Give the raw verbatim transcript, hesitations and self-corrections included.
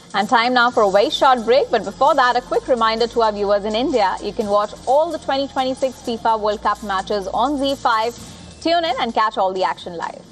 And time now for a very short break. But before that, a quick reminder to our viewers in India. You can watch all the twenty twenty-six FIFA World Cup matches on Z five. Tune in and catch all the action live.